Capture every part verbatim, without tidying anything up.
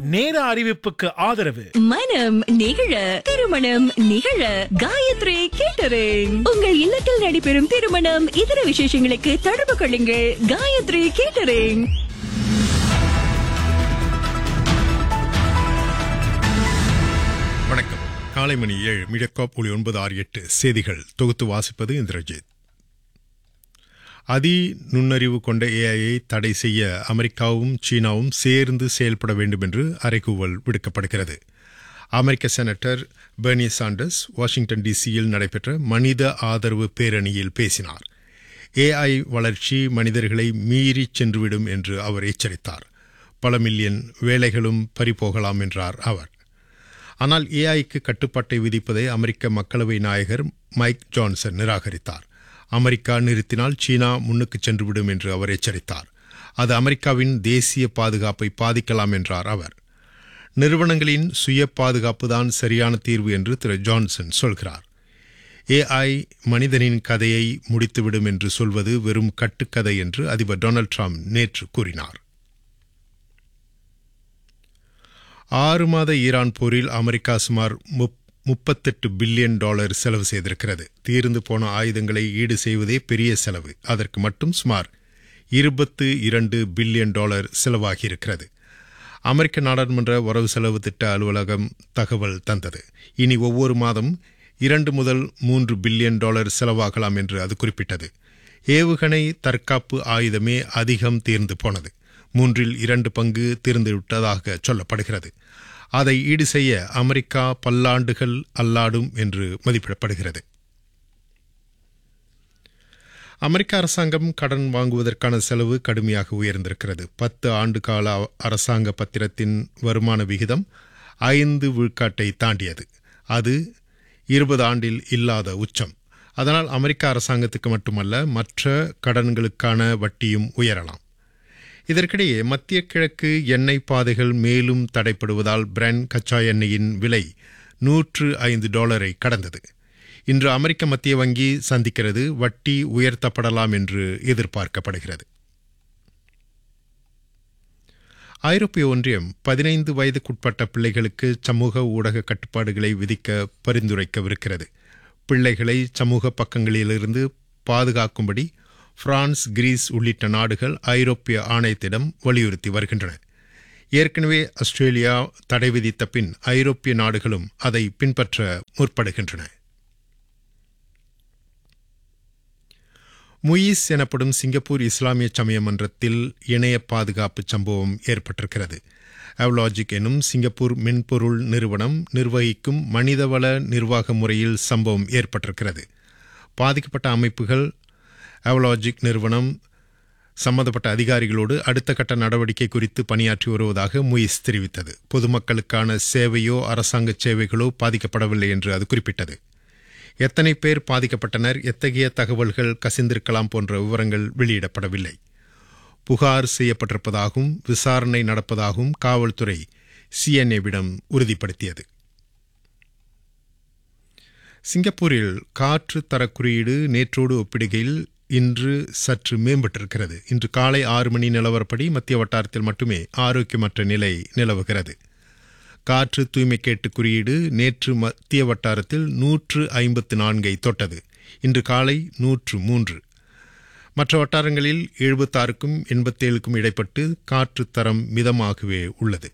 நேர அறிவிப்புக்கு ஆதரவு மனம் நிகழ திருமணம் நிகழ காயத்ரி கேட்டரிங். உங்கள் இல்லத்தில் நடைபெறும் திருமணம் இதர விசேஷங்களுக்கு தொடர்பு கொள்ளுங்கள். காயத்ரி கேட்டரிங். வணக்கம். காலை மணி ஏழு மீடியாகாப் ஒளி ஒன்பது ஆறு எட்டு செய்திகள் தொகுத்து வாசிப்பது இந்திரஜித். அதி நுண்ணறிவு கொண்ட ஏஐயை தடை செய்ய அமெரிக்காவும் சீனாவும் சேர்ந்து செயல்பட வேண்டும் என்று அறைகூவல் விடுக்கப்படுகிறது. அமெரிக்க செனட்டர் பெர்னி சாண்டர்ஸ் வாஷிங்டன் டிசியில் நடைபெற்ற மனித ஆதரவு பேரணியில் பேசினார். ஏஐ வளர்ச்சி மனிதர்களை மீறி சென்றுவிடும் என்று அவர் எச்சரித்தார். பல மில்லியன் வேலைகளும் பறிபோகலாம் என்றார் அவர். ஆனால் ஏஐக்கு கட்டுப்பாட்டை விதிப்பதை அமெரிக்க மக்களவை நாயகர் மைக் ஜான்சன் நிராகரித்தார். அமெரிக்கா நிறுத்தினால் சீனா முன்னுக்கு சென்றுவிடும் என்று அவர் எச்சரித்தார். அது அமெரிக்காவின் தேசிய பாதுகாப்பை பாதிக்கலாம் என்றார் அவர். நிறுவனங்களின் சுய பாதுகாப்புதான் சரியான தீர்வு என்று திரு ஜான்சன் சொல்கிறார். ஏஐ மனிதனின் கதையை முடித்துவிடும் என்று சொல்வது வெறும் கட்டுக்கதை என்று அதிபர் டொனால்ட் ட்ரம்ப் நேற்று கூறினார். ஆறு மாத ஈரான் போரில் அமெரிக்கா சுமார் முப்பத்தெட்டு பில்லியன் டாலர் செலவு செய்திருக்கிறது. தீர்ந்து போன ஆயுதங்களை ஈடு செய்வதே பெரிய செலவு. அதற்கு மட்டும் சுமார் இருபத்து இரண்டு பில்லியன் டாலர் செலவாகியிருக்கிறது. அமெரிக்க நாடாளுமன்ற வரவு செலவு திட்ட அலுவலகம் தகவல் தந்தது. இனி ஒவ்வொரு மாதம் இரண்டு முதல் மூன்று பில்லியன் டாலர் செலவாகலாம் என்று அது குறிப்பிட்டது. ஏவுகணை தற்காப்பு ஆயுதமே அதிகம் தீர்ந்து போனது. மூன்றில் இரண்டு பங்கு தீர்ந்துவிட்டதாக சொல்லப்படுகிறது. அதை ஈடு செய்ய அமெரிக்கா பல்லாண்டுகள் அல்லாடும் என்று மதிப்பிடப்படுகிறது. அமெரிக்க அரசாங்கம் கடன் வாங்குவதற்கான செலவு கடுமையாக உயர்ந்திருக்கிறது. பத்து ஆண்டு கால அரசாங்க பத்திரத்தின் வருமான விகிதம் ஐந்து விழுக்காட்டை தாண்டியது. அது இருபது ஆண்டில் இல்லாத உச்சம். அதனால் அமெரிக்க அரசாங்கத்துக்கு மட்டுமல்ல, மற்ற கடன்களுக்கான வட்டியும் உயரலாம். இதற்கிடையே மத்திய கிழக்கு எண்ணெய் பாதைகள் மேலும் தடைப்படுவதால் பிரெண்ட் கச்சா எண்ணெயின் விலை நூற்று ஐந்து டாலரை கடந்தது. இன்று அமெரிக்க மத்திய வங்கி சந்திக்கிறது. வட்டி உயர்த்தப்படலாம் என்று எதிர்பார்க்கப்படுகிறது. ஐரோப்பிய ஒன்றியம் பதினைந்து வயதுக்குட்பட்ட பிள்ளைகளுக்கு சமூக ஊடக கட்டுப்பாடுகளை விதிக்க பரிந்துரைக்கவிருக்கிறது. பிள்ளைகளை சமூக பக்கங்களிலிருந்து பாதுகாக்கும்படி பிரான்ஸ், கிரீஸ் உள்ளிட்ட நாடுகள் ஐரோப்பிய ஆணையத்திடம் வலியுறுத்தி வருகின்றன. ஏற்கனவே ஆஸ்திரேலியா தடை விதித்த பின் ஐரோப்பிய நாடுகளும் அதை பின்பற்ற முற்படுகின்றன. முயிஸ் எனப்படும் சிங்கப்பூர் இஸ்லாமிய சமய மன்றத்தில் இணைய பாதுகாப்பு சம்பவம் ஏற்பட்டிருக்கிறது. அவலாஜிக் எனும் சிங்கப்பூர் மென்பொருள் நிறுவனம் நிர்வகிக்கும் மனிதவள நிர்வாக முறையில் சம்பவம் ஏற்பட்டிருக்கிறது. பாதிக்கப்பட்ட அமைப்புகள் அவலாஜிக் நிறுவனம் சம்பந்தப்பட்ட அதிகாரிகளோடு அடுத்த கட்ட நடவடிக்கை குறித்து பணியாற்றி வருவதாக முயிஸ் தெரிவித்தது. பொதுமக்களுக்கான சேவையோ அரசாங்க சேவைகளோ பாதிக்கப்படவில்லை என்று அது குறிப்பிட்டது. எத்தனை பேர் பாதிக்கப்பட்டனர், எத்தகைய தகவல்கள் கசிந்திருக்கலாம் போன்ற விவரங்கள் வெளியிடப்படவில்லை. புகார் செய்யப்பட்டிருப்பதாகவும் விசாரணை நடப்பதாகவும் காவல்துறை சிஎன்ஏவிடம் உறுதிப்படுத்தியது. சிங்கப்பூரில் காற்று தர குறியீடு நேற்றோடு ஒப்பிடுகையில் இன்று சற்று மேம்பட்டிருக்கிறது. இன்று காலை ஆறு மணி நிலவரப்படி மத்திய வட்டாரத்தில் மட்டுமே ஆரோக்கியமற்ற நிலை நிலவுகிறது. காற்று தூய்மை கேட்டு குறியீடு நேற்று மத்திய வட்டாரத்தில் நூற்று ஐம்பத்து நான்கை தொட்டது. இன்று காலை நூற்று மூன்று. மற்ற வட்டாரங்களில் எழுபத்தாறுக்கும் எண்பத்தேழுக்கும் இடைப்பட்டு காற்று தரம் மிதமாகவே உள்ளது.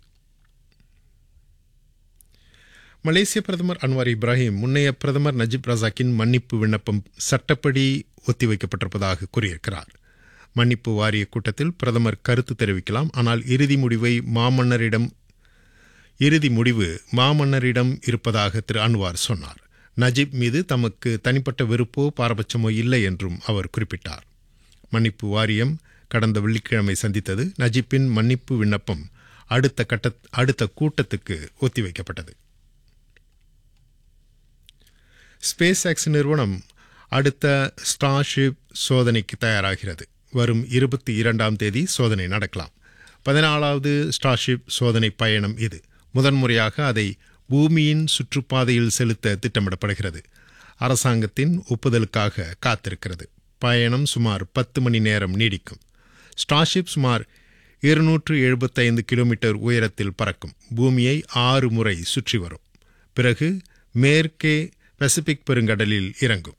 மலேசிய பிரதமர் அன்வார் இப்ராஹிம் முன்னைய பிரதமர் நஜீப் ரசாக்கின் மன்னிப்பு விண்ணப்பம் சட்டப்படி ஒத்திவைக்கப்பட்டிருப்பதாக கூறியிருக்கிறார். மன்னிப்பு வாரிய கூட்டத்தில் பிரதமர் கருத்து தெரிவிக்கலாம், ஆனால் இறுதி முடிவை மாமன்னரிடம் இறுதி முடிவு மாமன்னரிடம் இருப்பதாக திரு அன்வார் சொன்னார். நஜீப் மீது தமக்கு தனிப்பட்ட வெறுப்போ பாரபட்சமோ இல்லை என்றும் அவர் குறிப்பிட்டார். மன்னிப்பு வாரியம் கடந்த வெள்ளிக்கிழமை சந்தித்தது. நஜீப்பின் மன்னிப்பு விண்ணப்பம் அடுத்த கட்ட அடுத்த கூட்டத்துக்கு ஒத்திவைக்கப்பட்டது. ஸ்பேஸ் எக்ஸ் நிறுவனம் அடுத்த ஸ்டார்ஷிப் சோதனைக்கு தயாராகிறது. வரும் இருபத்தி இரண்டாம் தேதி சோதனை நடக்கலாம். பதினாலாவது ஸ்டார்ஷிப் சோதனை பயணம் இது. முதன்முறையாக அதை பூமியின் சுற்றுப்பாதையில் செலுத்த திட்டமிடப்படுகிறது. அரசாங்கத்தின் ஒப்புதலுக்காக காத்திருக்கிறது. பயணம் சுமார் பத்து மணி நேரம் நீடிக்கும். ஸ்டார்ஷிப் சுமார் இருநூற்று எழுபத்தைந்து கிலோமீட்டர் உயரத்தில் பறக்கும். பூமியை ஆறு முறை சுற்றி வரும். பிறகு மேற்கே பசிபிக் பெருங்கடலில் இறங்கும்.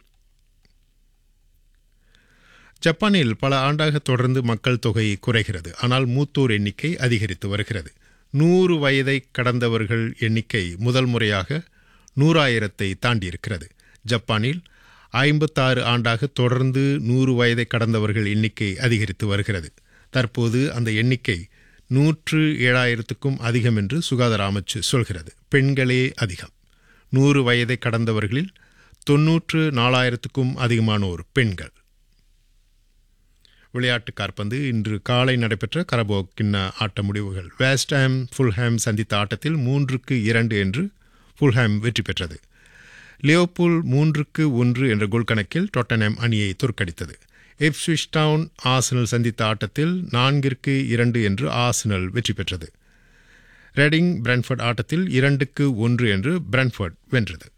ஜப்பானில் பல ஆண்டாக தொடர்ந்து மக்கள் தொகை குறைகிறது. ஆனால் மூத்தோர் எண்ணிக்கை அதிகரித்து வருகிறது. நூறு வயதை கடந்தவர்கள் எண்ணிக்கை முதல் முறையாக நூறாயிரத்தை தாண்டியிருக்கிறது. ஜப்பானில் ஐம்பத்தாறு ஆண்டாக தொடர்ந்து நூறு வயதை கடந்தவர்கள் எண்ணிக்கை அதிகரித்து வருகிறது. தற்போது அந்த எண்ணிக்கை நூற்று ஏழாயிரத்துக்கும் அதிகம் என்று சுகாதார அமைச்சு சொல்கிறது. பெண்களே அதிகம். நூறு வயதை கடந்தவர்களில் தொன்னூற்று நாலாயிரத்துக்கும் அதிகமானோர் பெண்கள். விளையாட்டு காற்பந்து. இன்று காலை நடைபெற்ற கரபோ கிண்ண ஆட்ட முடிவுகள். வெஸ்ட்ஹாம் ஃபுல்ஹாம் சந்தித்த ஆட்டத்தில் மூன்றுக்கு இரண்டு என்று ஃபுல்ஹாம் வெற்றி பெற்றது. லியோபூல் மூன்றுக்கு ஒன்று என்ற கோல் கணக்கில் டொட்டன்ஹாம் அணியை தோற்கடித்தது. இப்ஸ்விச் டவுன் ஆர்சனல் சந்தித்த ஆட்டத்தில் நான்கிற்கு இரண்டு என்று ஆர்சனல் வெற்றி பெற்றது. ரெடிங் பிரென்ஃபோர்ட் ஆட்டத்தில் இரண்டுக்கு ஒன்று என்று பிரென்ஃபோர்ட் வென்றது.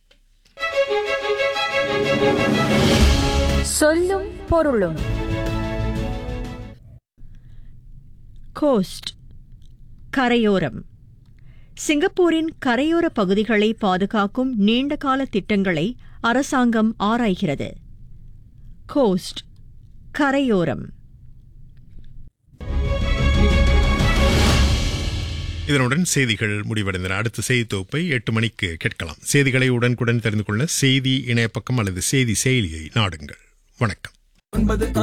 சொல்லும் பொருளும். கோஸ்ட், கரையோரம். சிங்கப்பூரின் கரையோர பகுதிகளை பாதுகாக்கும் நீண்டகால திட்டங்களை அரசாங்கம் ஆராய்கிறது. கோஸ்ட், கரையோரம். இதனுடன் செய்திகள் முடிவடைந்தன. அடுத்த செய்தி தொகுப்பை எட்டு மணிக்கு கேட்கலாம். செய்திகளை உடனுக்குடன் தெரிந்து கொள்ள செய்தி இணையப்பக்கம் அல்லது செய்தி செயலியை நாடுங்கள். வணக்கம்.